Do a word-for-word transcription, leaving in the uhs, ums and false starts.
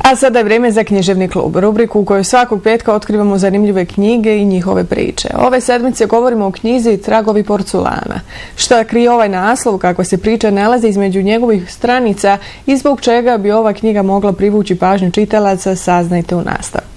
A sada je vrijeme za književni klub, rubriku u kojoj svakog petka otkrivamo zanimljive knjige i njihove priče. Ove sedmice govorimo o knjizi Tragovi porculana. Šta krije ovaj naslov, kako se priča nalazi između njegovih stranica i zbog čega bi ova knjiga mogla privući pažnju čitalaca, saznajte u nastavku.